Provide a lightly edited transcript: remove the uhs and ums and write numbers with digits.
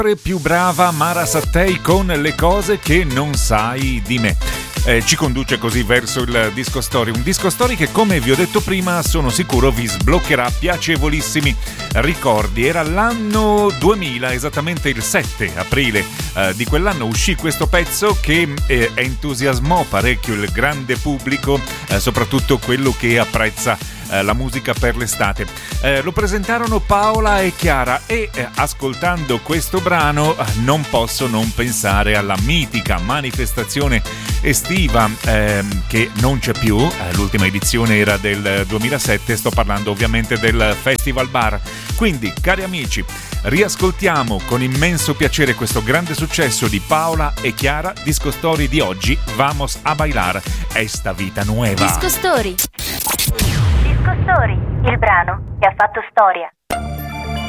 sempre più brava Mara Sattei con Le cose che non sai di me. Ci conduce così verso il disco story, un disco story che, come vi ho detto prima, sono sicuro vi sbloccherà piacevolissimi ricordi. Era l'anno 2000, esattamente il 7 aprile di quell'anno uscì questo pezzo che entusiasmò parecchio il grande pubblico, soprattutto quello che apprezza la musica per l'estate. Lo presentarono Paola e Chiara e ascoltando questo brano non posso non pensare alla mitica manifestazione estiva che non c'è più. L'ultima edizione era del 2007, sto parlando ovviamente del Festival Bar. Quindi, cari amici, riascoltiamo con immenso piacere questo grande successo di Paola e Chiara, Disco Story di oggi. Vamos a bailar esta vita nueva. Disco Story. Disco Story, il brano che ha fatto storia.